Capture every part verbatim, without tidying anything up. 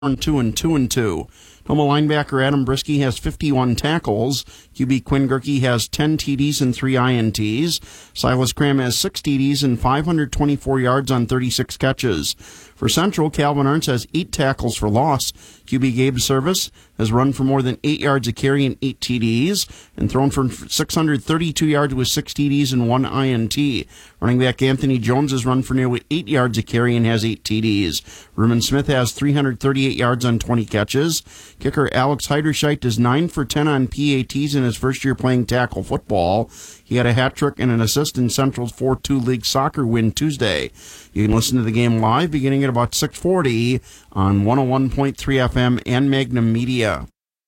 two and two and two. Toma linebacker Adam Brisky has fifty-one tackles. Q B Quinn Gerke has ten T Ds and three I N Ts. Silas Cram has six T Ds and five hundred twenty-four yards on thirty-six catches. For Central, Calvin Arntz has eight tackles for loss. Q B Gabe Service has run for more than eight yards a carry and eight T Ds, and thrown for six hundred thirty-two yards with six T Ds and one I N T. Running back Anthony Jones has run for nearly eight yards a carry and has eight T Ds. Ruben Smith has three hundred thirty-eight yards on twenty catches. Kicker Alex Heiderscheit is nine for ten on P A Ts in his first year playing tackle football. He had a hat trick and an assist in Central's four two league soccer win Tuesday. You can listen to the game live beginning at about six forty on one oh one point three F M and Magnum Media.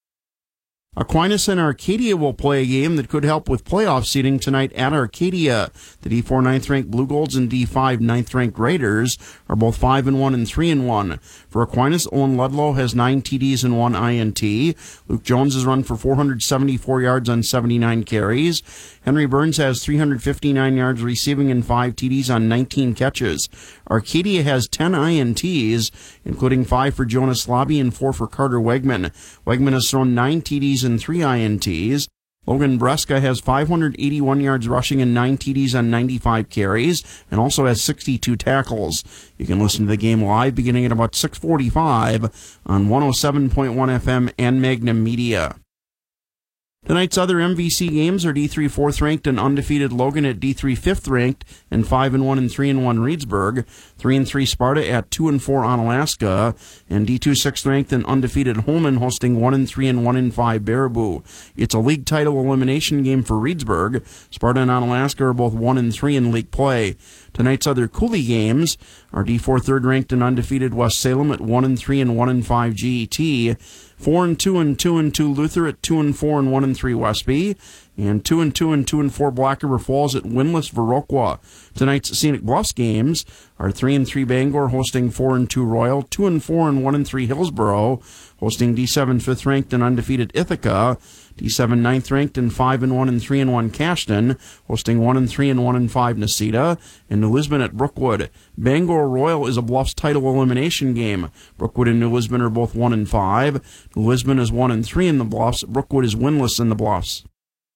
Aquinas and Arcadia will play a game that could help with playoff seeding tonight at Arcadia. The D four ninth-ranked Blue Golds and D five ninth-ranked Raiders are both five and one and three and one. For Aquinas, Owen Ludlow has nine T Ds and one I N T. Luke Jones has run for four hundred seventy-four yards on seventy-nine carries. Henry Burns has three hundred fifty-nine yards receiving and five T Ds on nineteen catches. Arcadia has ten I N Ts, including five for Jonas Lobby and four for Carter Wegman. Wegman has thrown nine T Ds and three I N Ts. Logan Breska has five hundred eighty-one yards rushing and nine T Ds on ninety-five carries, and also has sixty-two tackles. You can listen to the game live beginning at about six forty-five on one oh seven point one F M and Magnum Media. Tonight's other M V C games are D three fourth-ranked and undefeated Logan at D three fifth-ranked and five and one and three and one Reedsburg, three and three Sparta at two and four Onalaska, and D two sixth-ranked and undefeated Holman hosting one and three and one and five Baraboo. It's a league title elimination game for Reedsburg. Sparta and Onalaska are both one and three in league play. Tonight's other Cooley games are D four third-ranked and undefeated West Salem at one and three and one and five G E T, four and two and two and two Luther at two and four and one and three Westby, and two and two and two and four Black River Falls at winless Viroqua. Tonight's Scenic Bluffs games are three and three Bangor hosting four and two Royal, two and four and one and three Hillsboro hosting D seven fifth-ranked and undefeated Ithaca, D seven ninth-ranked and five and one and three and one Cashton hosting one and three and one and five Necedah, and New Lisbon at Brookwood. Bangor Royal is a Bluffs title elimination game. Brookwood and New Lisbon are both one and five. New Lisbon is one and three in the Bluffs. Brookwood is winless in the Bluffs.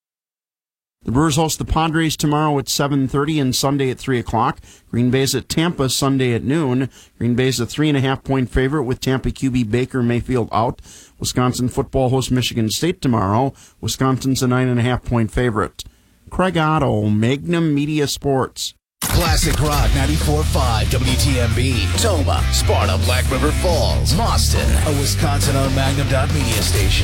The Brewers host the Padres tomorrow at seven thirty and Sunday at three o'clock. Green Bay's at Tampa Sunday at noon. Green Bay's a three and a half point favorite with Tampa Q B Baker Mayfield out. Wisconsin football hosts Michigan State tomorrow. Wisconsin's a nine and a half point favorite. Craig Otto, Magnum Media Sports. Classic Rock ninety-four point five W T M B. Toma, Sparta, Black River Falls, Mauston, a Wisconsin-owned Magnum Media station.